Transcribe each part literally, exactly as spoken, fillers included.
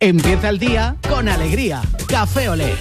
Empieza el día con alegría. Café Olé.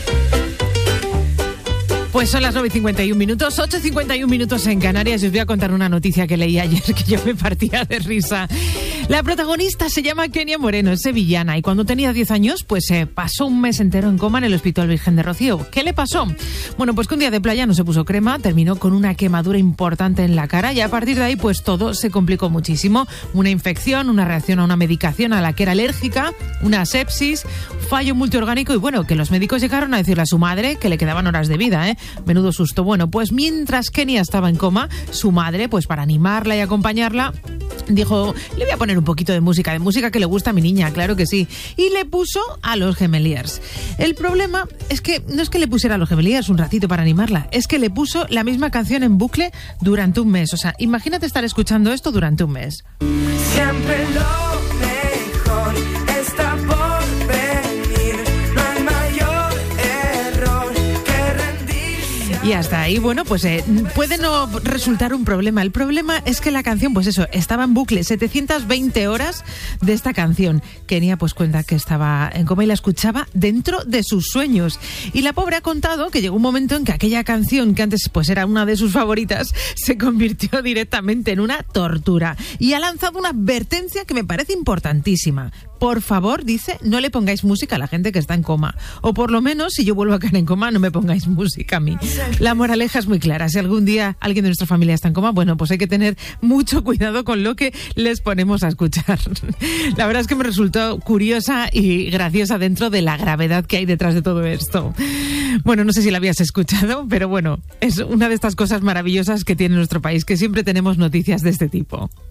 Pues son las nueve y cincuenta y un minutos, ocho y cincuenta y un minutos en Canarias. Y os voy a contar una noticia que leí ayer que yo me partía de risa. La protagonista se llama Kenia Moreno, es sevillana, y cuando tenía diez años, pues eh, pasó un mes entero en coma en el Hospital Virgen de Rocío. ¿Qué le pasó? Bueno, pues que un día de playa no se puso crema, terminó con una quemadura importante en la cara, y a partir de ahí pues todo se complicó muchísimo. Una infección, una reacción a una medicación a la que era alérgica, una sepsis, fallo multiorgánico, y bueno, que los médicos llegaron a decirle a su madre que le quedaban horas de vida, ¿eh? Menudo susto. Bueno, pues mientras Kenia estaba en coma, su madre, pues para animarla y acompañarla, dijo, le voy a poner un poquito de música, de música que le gusta a mi niña, claro que sí. Y le puso a los Gemeliers. El problema es que no es que le pusiera a los Gemeliers un ratito para animarla, es que le puso la misma canción en bucle durante un mes. O sea, imagínate estar escuchando esto durante un mes. Siempre lo mejor está por venir, no hay mayor error que rendirse. Y hasta ahí, bueno, pues eh, puede no resultar un problema. El problema es que la canción, pues eso, estaba en bucle, setecientas veinte horas de esta canción. Kenia pues cuenta que estaba en coma y la escuchaba dentro de sus sueños. Y la pobre ha contado que llegó un momento en que aquella canción, que antes pues era una de sus favoritas, se convirtió directamente en una tortura. Y ha lanzado una advertencia que me parece importantísima. Por favor, dice, no le pongáis música a la gente que está en coma. O por lo menos, si yo vuelvo a caer en coma, no me pongáis música a mí. La moraleja es muy clara. Si algún día alguien de nuestra familia está en coma, bueno, pues hay que tener mucho cuidado con lo que les ponemos a escuchar. La verdad es que me resultó curiosa y graciosa dentro de la gravedad que hay detrás de todo esto. Bueno, no sé si la habías escuchado, pero bueno, es una de estas cosas maravillosas que tiene nuestro país, que siempre tenemos noticias de este tipo.